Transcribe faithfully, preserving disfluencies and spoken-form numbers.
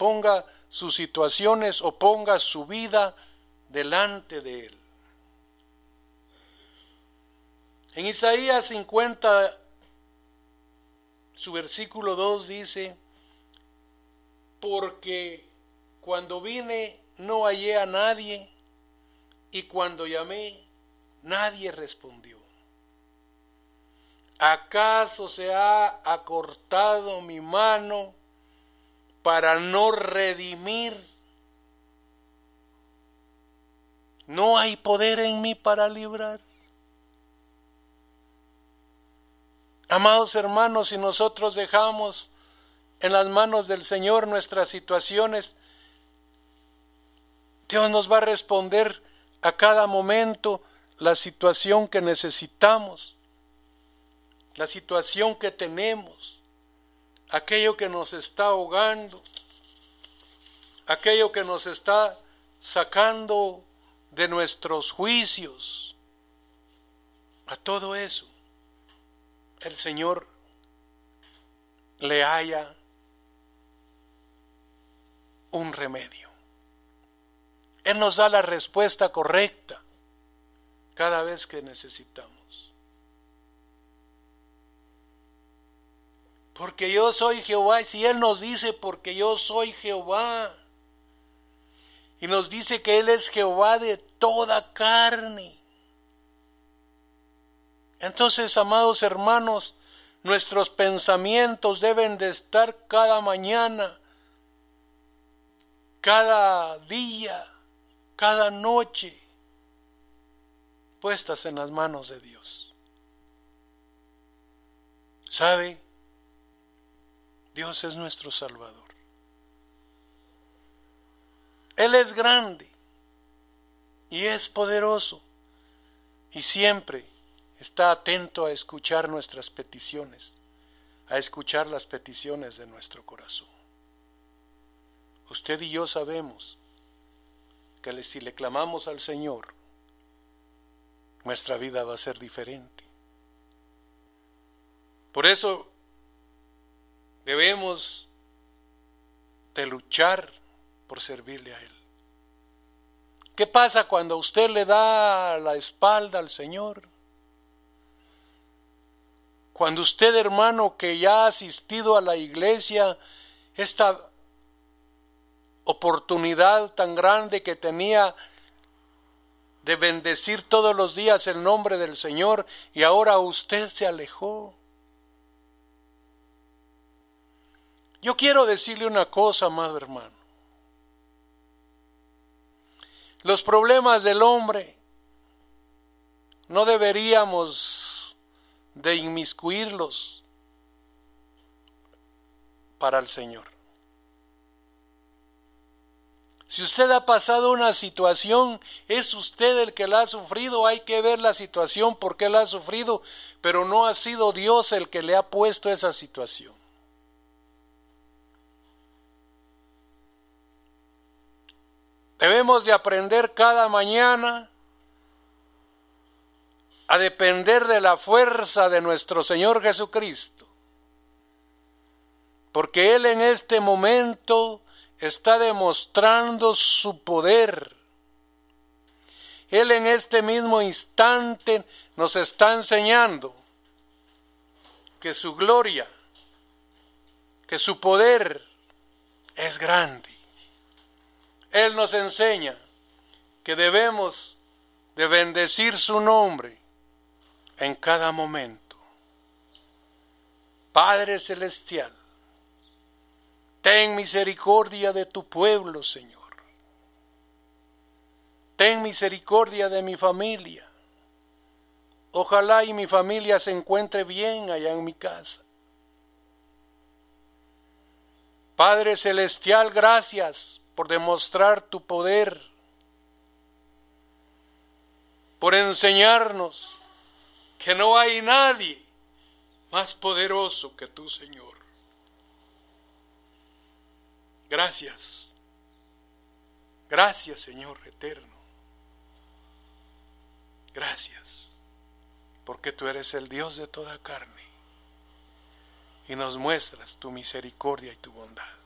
ponga sus situaciones o ponga su vida delante de Él. En Isaías cincuenta, su versículo dos dice: porque cuando vine no hallé a nadie, y cuando llamé nadie respondió. ¿Acaso se ha acortado mi mano para no redimir? ¿No hay poder en mí para librar? Amados hermanos, si nosotros dejamos en las manos del Señor nuestras situaciones, Dios nos va a responder a cada momento la situación que necesitamos, la situación que tenemos, aquello que nos está ahogando, aquello que nos está sacando de nuestros juicios. A todo eso el Señor le halla un remedio. Él nos da la respuesta correcta cada vez que necesitamos. Porque yo soy Jehová, y si Él nos dice porque yo soy Jehová, y nos dice que Él es Jehová de toda carne, entonces, amados hermanos, nuestros pensamientos deben de estar cada mañana, cada día, cada noche, puestas en las manos de Dios. ¿Sabe? Dios es nuestro Salvador. Él es grande y es poderoso, y siempre está atento a escuchar nuestras peticiones, a escuchar las peticiones de nuestro corazón. Usted y yo sabemos que si le clamamos al Señor, nuestra vida va a ser diferente. Por eso debemos de luchar por servirle a Él. ¿Qué pasa cuando usted le da la espalda al Señor? Cuando usted, hermano, que ya ha asistido a la iglesia, esta oportunidad tan grande que tenía de bendecir todos los días el nombre del Señor, y ahora usted se alejó. Yo quiero decirle una cosa, amado hermano. Los problemas del hombre no deberíamos de inmiscuirlos para el Señor. Si usted ha pasado una situación, es usted el que la ha sufrido, hay que ver la situación por qué la ha sufrido, pero no ha sido Dios el que le ha puesto esa situación. Debemos de aprender cada mañana a depender de la fuerza de nuestro Señor Jesucristo, porque Él en este momento está demostrando su poder. Él en este mismo instante nos está enseñando que su gloria, que su poder es grande. Él nos enseña que debemos de bendecir su nombre en cada momento. Padre celestial, ten misericordia de tu pueblo, Señor. Ten misericordia de mi familia. Ojalá y mi familia se encuentre bien allá en mi casa. Padre celestial, gracias por demostrar tu poder, por enseñarnos que no hay nadie más poderoso que tú, Señor. Gracias. Gracias, Señor eterno. Gracias, porque tú eres el Dios de toda carne y nos muestras tu misericordia y tu bondad.